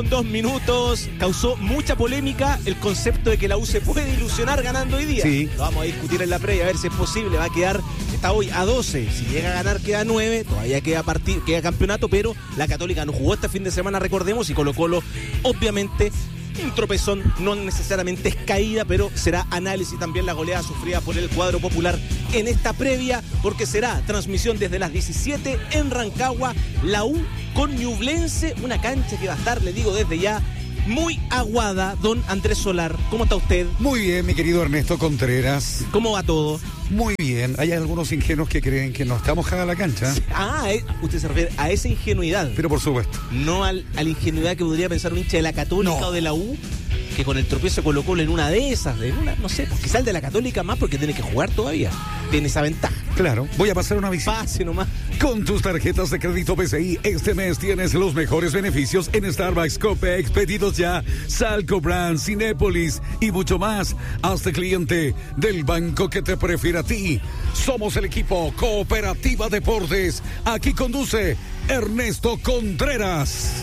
2 minutos, causó mucha polémica el concepto de que la U se puede ilusionar ganando hoy día. Sí. Lo vamos a discutir en la previa, a ver si es posible. Va a quedar, está hoy a 12, si llega a ganar queda 9, todavía queda campeonato, pero la Católica no jugó este fin de semana, recordemos, y Colo-Colo, obviamente, un tropezón, no necesariamente es caída, pero será análisis también la goleada sufrida por el cuadro popular en esta previa, porque será transmisión desde las 17 en Rancagua, la U con Ñublense, una cancha que va a estar, le digo desde ya, muy aguada. Don Andrés Solar, ¿cómo está usted? Muy bien, mi querido Ernesto Contreras. ¿Cómo va todo? Muy bien. Hay algunos ingenuos que creen que no está mojada la cancha. Usted se refiere a esa ingenuidad. Pero por supuesto. No a la ingenuidad que podría pensar un hincha de la Católica o de la U, que con el tropiezo Colo-Colo en una de esas, no sé, quizá el de la Católica más porque tiene que jugar todavía. Tiene esa ventaja. Claro, voy a pasar una visita. Pase nomás. Con tus tarjetas de crédito PCI, este mes tienes los mejores beneficios en Starbucks, Copex, Pedidos Ya, Salco Brand, Cinépolis y mucho más. Hazte cliente del banco que te prefiere a ti. Somos el equipo Cooperativa Deportes. Aquí conduce Ernesto Contreras.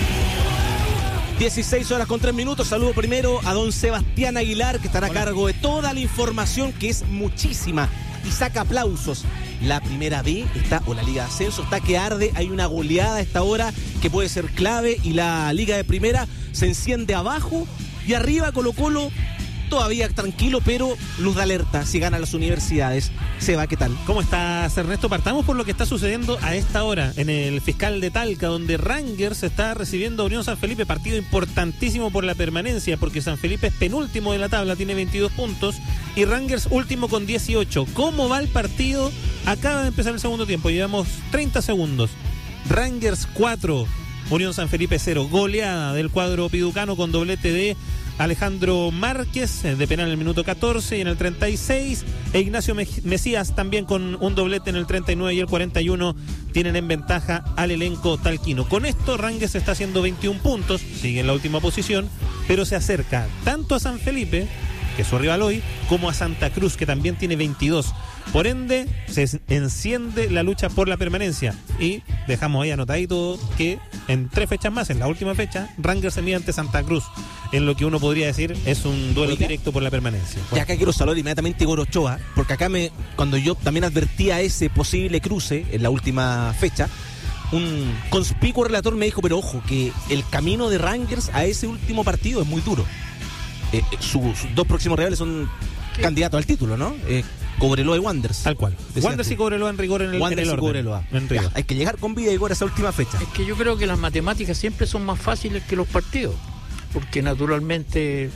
16 horas con 3 minutos. Saludo primero a don Sebastián Aguilar, que estará a cargo de toda la información, que es muchísima y saca aplausos. La primera B está, o la Liga de Ascenso, está que arde. Hay una goleada a esta hora que puede ser clave, y la Liga de Primera se enciende abajo y arriba Colo-Colo todavía tranquilo, pero luz de alerta si ganan las universidades. Seba, ¿qué tal? ¿Cómo estás, Ernesto? Partamos por lo que está sucediendo a esta hora en el Fiscal de Talca, donde Rangers está recibiendo a Unión San Felipe, partido importantísimo por la permanencia, porque San Felipe es penúltimo de la tabla, tiene 22 puntos, y Rangers último con 18. ¿Cómo va el partido? Acaba de empezar el segundo tiempo, llevamos 30 segundos. Rangers 4, Unión San Felipe 0. Goleada del cuadro piducano con doblete de Alejandro Márquez de penal en el minuto 14 y en el 36, e Ignacio Mesías también con un doblete en el 39 y el 41 tienen en ventaja al elenco talquino. Con esto Rangers está haciendo 21 puntos, sigue en la última posición, pero se acerca tanto a San Felipe, que es su rival hoy, como a Santa Cruz, que también tiene 22. Por ende, se enciende la lucha por la permanencia, y dejamos ahí anotadito que en 3 fechas más, en la última fecha, Rangers se mide ante Santa Cruz, en lo que uno podría decir es un duelo directo por la permanencia. Y acá quiero saludar inmediatamente a Igor Ochoa, porque acá cuando yo también advertía ese posible cruce en la última fecha, un conspicuo relator me dijo, pero ojo, que el camino de Rangers a ese último partido es muy duro. Sus 2 próximos rivales son candidatos al título, ¿no? Cobreloa y Wanderers. Tal cual. Wanderers y Cobreloa en rigor en el Wanderers y Cobreloa. Hay que llegar con vida, Igor, a esa última fecha. Es que yo creo que las matemáticas siempre son más fáciles que los partidos, porque naturalmente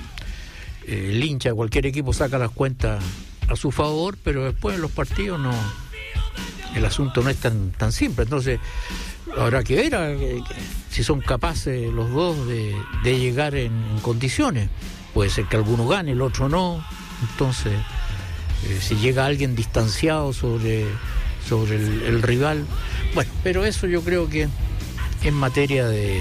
el hincha de cualquier equipo saca las cuentas a su favor, pero después en los partidos no, el asunto no es tan simple. Entonces habrá que ver si son capaces los dos de llegar en condiciones. Puede ser que alguno gane, el otro no. Entonces si llega alguien distanciado sobre el rival, bueno, pero eso yo creo que en materia de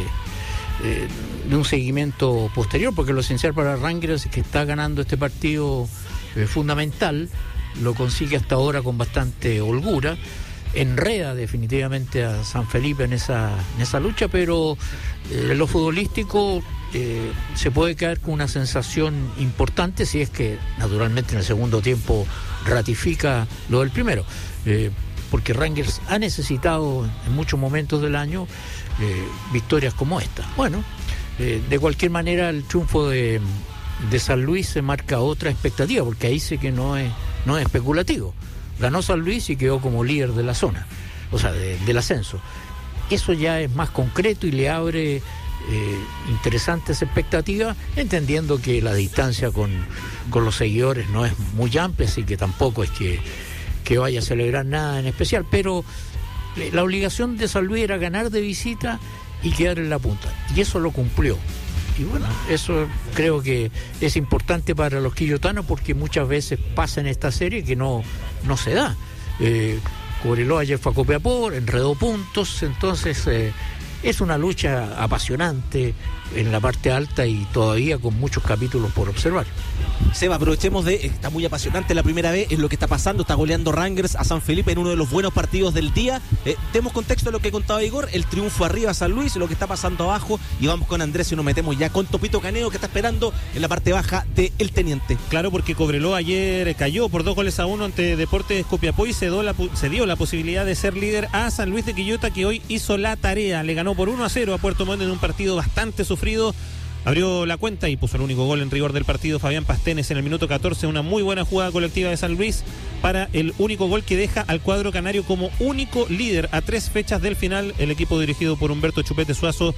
un seguimiento posterior, porque lo esencial para Rangers es que está ganando este partido fundamental, lo consigue hasta ahora con bastante holgura, enreda definitivamente a San Felipe en esa lucha, pero en lo futbolístico se puede quedar con una sensación importante si es que naturalmente en el segundo tiempo ratifica lo del primero, porque Rangers ha necesitado en muchos momentos del año victorias como esta. Bueno, de cualquier manera el triunfo de San Luis se marca otra expectativa, porque ahí sí que no es especulativo. Ganó San Luis y quedó como líder de la zona, o sea, del ascenso. Eso ya es más concreto y le abre interesantes expectativas, entendiendo que la distancia con los seguidores no es muy amplia, así que tampoco es que vaya a celebrar nada en especial, pero la obligación de San Luis era ganar de visita y quedar en la punta, y eso lo cumplió. Y bueno, eso creo que es importante para los quillotanos, porque muchas veces pasa en esta serie que no se da. Cobreloa ayer fue a Copiapó, enredó puntos, entonces Es una lucha apasionante en la parte alta y todavía con muchos capítulos por observar. Seba, aprovechemos está muy apasionante la primera vez, es lo que está pasando, está goleando Rangers a San Felipe en uno de los buenos partidos del día. Demos contexto de lo que contaba Igor, el triunfo arriba a San Luis, lo que está pasando abajo, y vamos con Andrés y nos metemos ya con Topito Caneo, que está esperando en la parte baja de El Teniente. Claro, porque Cobreloa ayer cayó por 2-1 ante Deportes Copiapó y se dio la posibilidad de ser líder a San Luis de Quillota, que hoy hizo la tarea, le ganó por 1-0 a Puerto Montt en un partido bastante sufrido. Abrió la cuenta y puso el único gol en rigor del partido Fabián Pastenes en el minuto 14, una muy buena jugada colectiva de San Luis para el único gol que deja al cuadro canario como único líder a 3 fechas del final. El equipo dirigido por Humberto Chupete Suazo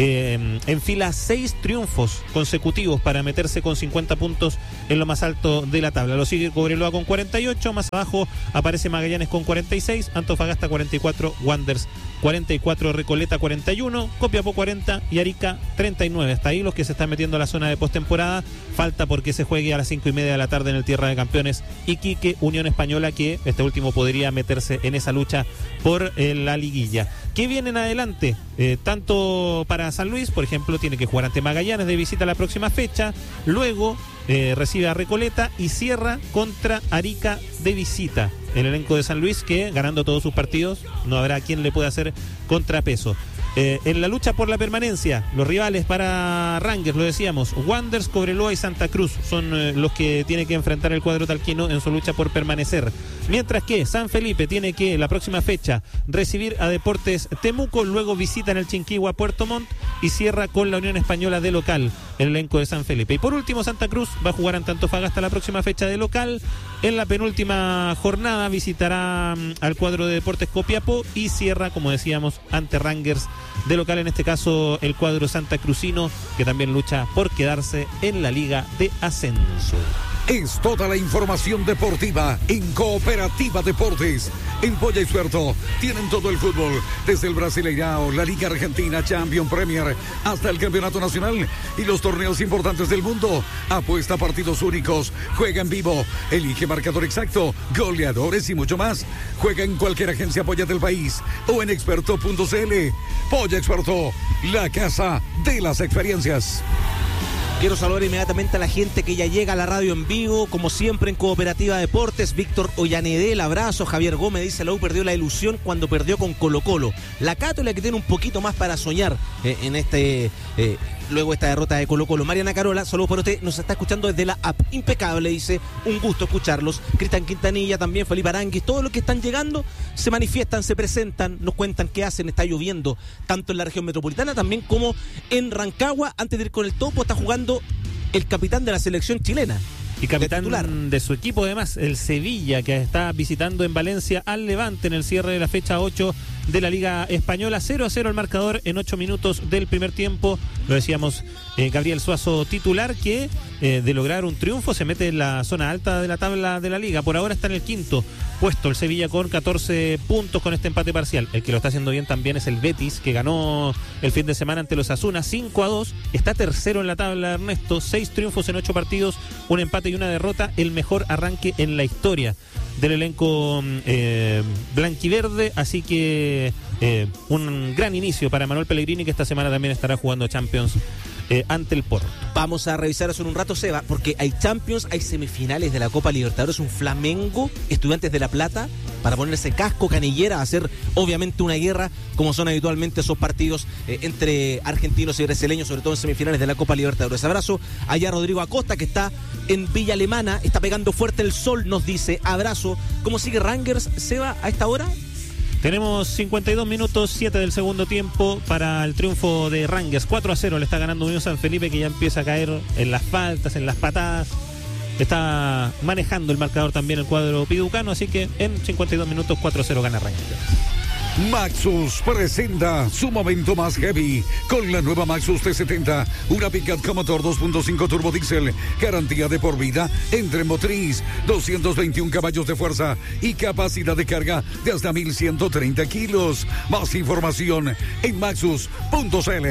enfila 6 triunfos consecutivos para meterse con 50 puntos en lo más alto de la tabla. Lo sigue Cobreloa con 48, más abajo aparece Magallanes con 46, Antofagasta 44, Wanderers 44, Recoleta 41, Copiapó 40 y Arica 39. Hasta ahí los que se están metiendo a la zona de postemporada. Falta porque se juegue a las 5:30 de la tarde en el Tierra de Campeones Iquique Unión Española, que este último podría meterse en esa lucha por la liguilla. ¿Qué viene en adelante? Tanto para San Luis, por ejemplo, tiene que jugar ante Magallanes de visita la próxima fecha, luego recibe a Recoleta y cierra contra Arica de visita. El elenco de San Luis, que ganando todos sus partidos no habrá quien le pueda hacer contrapeso. En la lucha por la permanencia, los rivales para Rangers, lo decíamos, Wanderers, Cobreloa y Santa Cruz son los que tiene que enfrentar el cuadro talquino en su lucha por permanecer. Mientras que San Felipe tiene que la próxima fecha recibir a Deportes Temuco, luego visita en el Chinquihua Puerto Montt y cierra con la Unión Española de local el elenco de San Felipe. Y por último, Santa Cruz va a jugar ante Antofagasta la próxima fecha de local. En la penúltima jornada visitará al cuadro de Deportes Copiapó y cierra, como decíamos, ante Rangers de local, en este caso el cuadro santacrucino, que también lucha por quedarse en la Liga de Ascenso. Es toda la información deportiva en Cooperativa Deportes. En Polla y Suerto tienen todo el fútbol, desde el Brasileirao, la Liga Argentina, Champions, Premier, hasta el Campeonato Nacional y los torneos importantes del mundo. Apuesta a partidos únicos, juega en vivo, elige marcador exacto, goleadores y mucho más. Juega en cualquier agencia Polla del país o en experto.cl. Polla Experto, la casa de las experiencias. Quiero saludar inmediatamente a la gente que ya llega a la radio en vivo, como siempre en Cooperativa Deportes. Víctor Ollanedel, abrazo. Javier Gómez dice: la U perdió la ilusión cuando perdió con Colo Colo. La Católica, que tiene un poquito más para soñar luego esta derrota de Colo Colo. Mariana Carola, saludos para usted, nos está escuchando desde la app. Impecable, dice, un gusto escucharlos. Cristian Quintanilla también, Felipe Aranguis, todos los que están llegando se manifiestan, se presentan, nos cuentan qué hacen. Está lloviendo tanto en la región metropolitana también como en Rancagua. Antes de ir con el topo, está jugando el capitán de la selección chilena. Y capitán de su equipo, además, el Sevilla, que está visitando en Valencia al Levante en el cierre de la fecha 8 de la Liga Española. 0-0 el marcador en 8 minutos del primer tiempo. Lo decíamos, Gabriel Suazo titular, que de lograr un triunfo se mete en la zona alta de la tabla de la Liga. Por ahora está en el 5º puesto el Sevilla con 14 puntos con este empate parcial. El que lo está haciendo bien también es el Betis, que ganó el fin de semana ante los Asuna 5-2. Está tercero en la tabla, Ernesto. 6 triunfos en 8 partidos, un empate y una derrota. El mejor arranque en la historia del elenco blanquiverde. Así que un gran inicio para Manuel Pellegrini, que esta semana también estará jugando Champions ante el Porto. Vamos a revisar eso en un rato, Seba, porque hay Champions, hay semifinales de la Copa Libertadores, un Flamengo, Estudiantes de La Plata, para ponerse casco, canillera, hacer obviamente una guerra, como son habitualmente esos partidos entre argentinos y brasileños, sobre todo en semifinales de la Copa Libertadores. Abrazo allá a Rodrigo Acosta, que está en Villa Alemana, está pegando fuerte el sol, nos dice. Abrazo. ¿Cómo sigue Rangers, Seba, a esta hora? Tenemos 52 minutos, 7 del segundo tiempo para el triunfo de Rangers. 4-0 le está ganando Unión San Felipe, que ya empieza a caer en las faltas, en las patadas. Está manejando el marcador también el cuadro piducano, así que en 52 minutos 4-0 gana Rangers. Maxus presenta su momento más heavy con la nueva Maxus T70, una pickup con motor 2.5 turbo diesel, garantía de por vida, entre motriz, 221 caballos de fuerza y capacidad de carga de hasta 1.130 kilos. Más información en maxus.cl.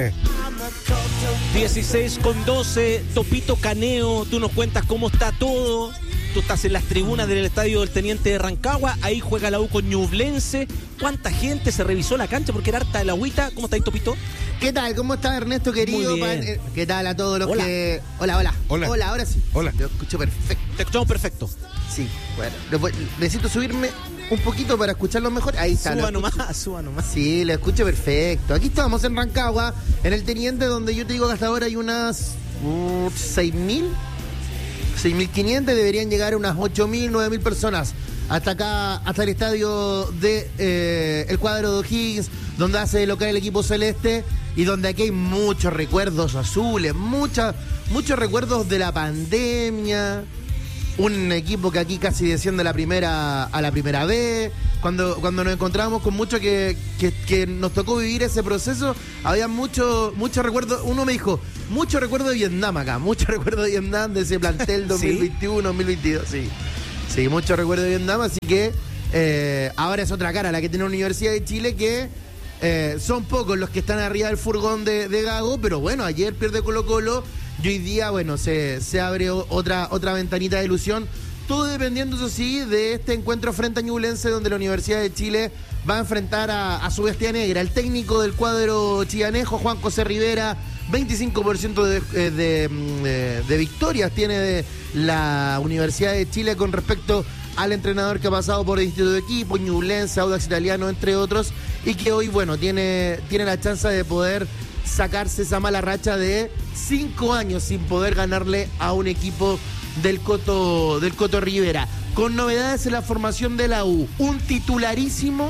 16:12, Topito Caneo, tú nos cuentas cómo está todo. tú estás en las tribunas del estadio del Teniente de Rancagua, ahí juega la U con Ñublense. ¿Cuánta gente se revisó la cancha porque era harta el agüita? ¿Cómo está ahí, Topito? ¿Qué tal? ¿Cómo estás, Ernesto, querido? Muy bien. ¿Qué tal a todos los Hola. que...? Hola, ahora sí. Hola. Lo escucho perfecto. Te escuchamos perfecto. Sí, bueno. Necesito subirme un poquito para escucharlo mejor. Ahí está. Suba lo escucho. nomás. Sí, lo escucho perfecto. Aquí estamos en Rancagua, en el Teniente, donde yo te digo que hasta ahora hay unas 6.000, 6.500, deberían llegar a unas 8.000, 9.000 personas. Hasta acá, hasta el estadio de el cuadro de O'Higgins, donde hace de local el equipo celeste y donde aquí hay muchos recuerdos azules, muchos recuerdos de la pandemia. Un equipo que aquí casi desciende a la primera B. Cuando nos encontramos con mucho que nos tocó vivir ese proceso, había mucho recuerdo. Uno me dijo, mucho recuerdo de Vietnam acá, mucho recuerdo de Vietnam, de ese plantel 2021, 2022, sí, mucho recuerdo de Vietnam, así que ahora es otra cara la que tiene la Universidad de Chile, que son pocos los que están arriba del furgón de Gago, pero bueno, ayer pierde Colo-Colo. Y hoy día, bueno, se abre otra ventanita de ilusión. Todo dependiendo, eso sí, de este encuentro frente a Ñublense, donde la Universidad de Chile va a enfrentar a su bestia negra. El técnico del cuadro chianejo, Juan José Rivera, 25% de victorias tiene de la Universidad de Chile con respecto al entrenador que ha pasado por distintos equipos, Ñublense, Audax Italiano, entre otros, y que hoy, bueno, tiene la chance de poder sacarse esa mala racha de 5 años sin poder ganarle a un equipo del Coto Rivera. Con novedades en la formación de la U, un titularísimo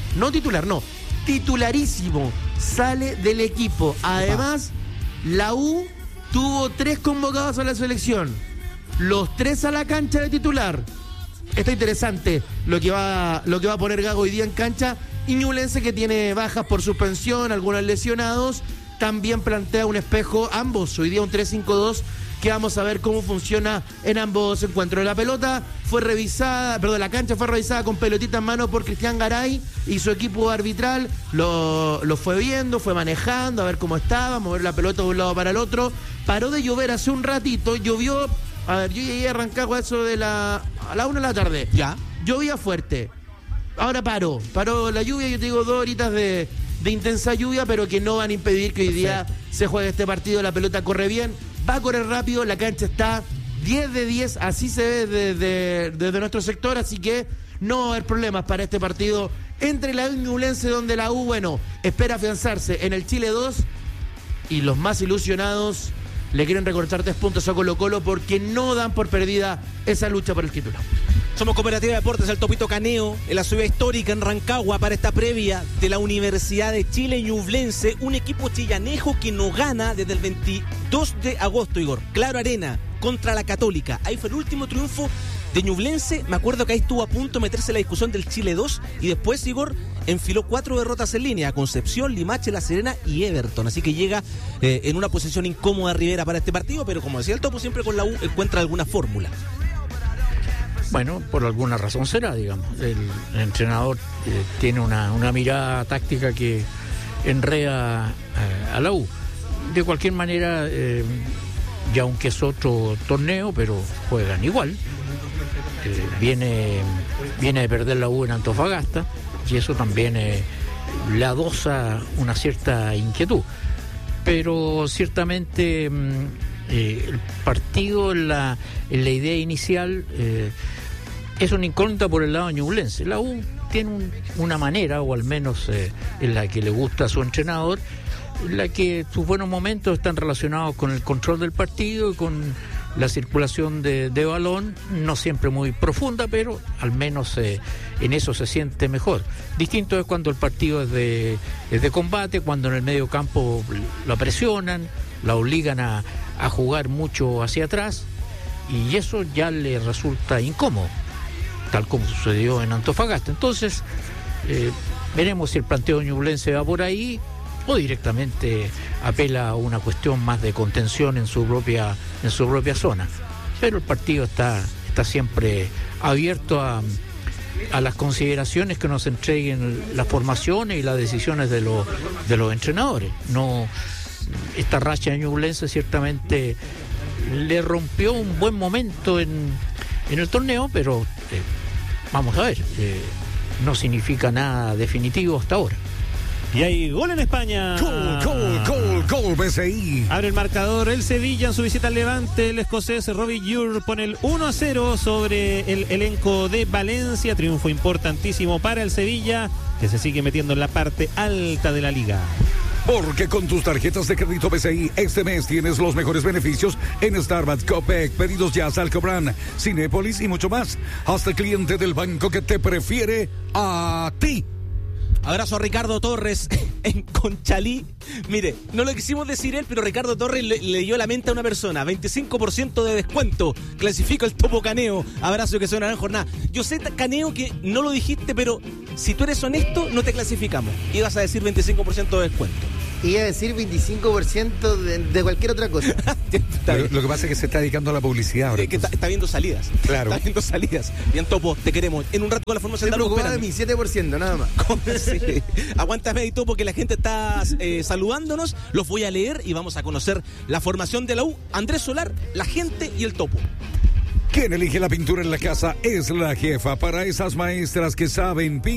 sale del equipo. Además, la U tuvo 3 convocados a la selección, los 3 a la cancha de titular. Está interesante lo que va a poner Gago hoy día en cancha. Y Ñublense, que tiene bajas por suspensión, algunos lesionados, también plantea un espejo, ambos, hoy día un 3-5-2, que vamos a ver cómo funciona en ambos encuentros. La cancha fue revisada con pelotita en mano por Cristian Garay y su equipo arbitral lo fue viendo, fue manejando, a ver cómo estaba, mover la pelota de un lado para el otro. Paró de llover hace un ratito, llovió, yo llegué a Rancagua a la 1 de la tarde. Ya. Llovía fuerte. Ahora paró la lluvia, yo te digo 2 horitas de intensa lluvia, pero que no van a impedir que hoy día se juegue este partido. La pelota corre bien, va a correr rápido, la cancha está 10 de 10, así se ve desde nuestro sector, así que no va a haber problemas para este partido entre la U y Ñublense, donde la U, bueno, espera afianzarse en el Chile 2 y los más ilusionados le quieren recortar 3 puntos a Colo-Colo porque no dan por perdida esa lucha por el título. Somos Cooperativa de Deportes, el Topito Caneo, en la ciudad histórica en Rancagua para esta previa de la Universidad de Chile Ñublense, un equipo chillanejo que no gana desde el 22 de agosto, Igor. Claro Arena, contra la Católica. Ahí fue el último triunfo de Ñublense. Me acuerdo que ahí estuvo a punto de meterse la discusión del Chile 2 y después, Igor, enfiló 4 derrotas en línea: Concepción, Limache, La Serena y Everton. Así que llega en una posición incómoda Rivera para este partido, pero como decía el Topo, siempre con la U encuentra alguna fórmula. Bueno, por alguna razón será, digamos. El entrenador tiene una mirada táctica que enreda a la U. De cualquier manera, ya aunque es otro torneo, pero juegan igual. Viene de perder la U en Antofagasta y eso también le adosa una cierta inquietud. Pero ciertamente el partido en la idea inicial es una incógnita por el lado ñublense. La U tiene una manera, o al menos en la que le gusta a su entrenador, en la que sus buenos momentos están relacionados con el control del partido y con la circulación de balón, no siempre muy profunda, pero al menos en eso se siente mejor. Distinto es cuando el partido es de combate, cuando en el medio campo lo presionan, la obligan a jugar mucho hacia atrás, y eso ya le resulta incómodo, tal como sucedió en Antofagasta. Entonces, veremos si el planteo ñublense va por ahí o directamente apela a una cuestión más de contención en su propia zona. Pero el partido está siempre abierto a las consideraciones que nos entreguen las formaciones y las decisiones de los entrenadores. No, esta racha de Ñublense ciertamente le rompió un buen momento en en el torneo, pero vamos a ver, no significa nada definitivo hasta ahora. Y hay gol en España. Gol, BCI. Abre el marcador el Sevilla en su visita al Levante. El escocés Robbie Ure pone el 1-0 sobre el elenco de Valencia. Triunfo importantísimo para el Sevilla, que se sigue metiendo en la parte alta de la liga. Porque con tus tarjetas de crédito BCI este mes tienes los mejores beneficios en Starbucks, Copec, pedidos ya, Salcobran, Cinépolis y mucho más. Hasta el cliente del banco que te prefiere a ti. Abrazo a Ricardo Torres en Conchalí. Mire, no lo quisimos decir él, pero Ricardo Torres le dio la mente a una persona. 25% de descuento. Clasifica el Topo Caneo. Abrazo, que suena en jornada. Yo sé, Caneo, que no lo dijiste, pero si tú eres honesto, no te clasificamos. Ibas a decir 25% de descuento. Iba a decir 25% de cualquier otra cosa. Lo que pasa es que se está dedicando a la publicidad ahora. Que está viendo salidas. Claro. Está viendo salidas. Bien, Topo, te queremos. En un rato con la formación Se de preocupaba de mí, 7%, nada más. Sí. Aguántame ahí, Topo, que la gente está saludándonos. Los voy a leer y vamos a conocer la formación de la U. Andrés Solar, la gente y el Topo. Quien elige la pintura en la casa es la jefa. Para esas maestras que saben